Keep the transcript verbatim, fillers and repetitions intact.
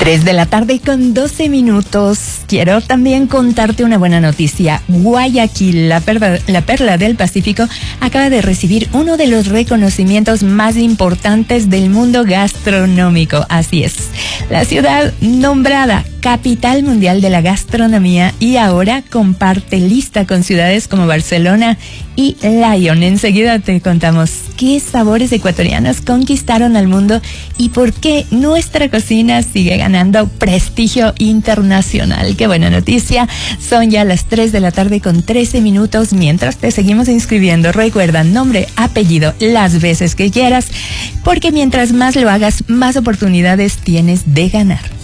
tres de la tarde con doce minutos. Quiero también contarte una buena noticia. Guayaquil, la perla, la perla del Pacífico, acaba de recibir uno de los reconocimientos más importantes del mundo gastronómico. Así es, la ciudad nombrada Capital Mundial de la Gastronomía y ahora comparte lista con ciudades como Barcelona y Lyon. Enseguida te contamos qué sabores ecuatorianos conquistaron al mundo y por qué nuestra cocina sigue ganando prestigio internacional. Qué buena noticia. Son ya las tres de la tarde con trece minutos. Mientras te seguimos inscribiendo, recuerda nombre, apellido, las veces que quieras, porque mientras más lo hagas, más oportunidades tienes de ganar.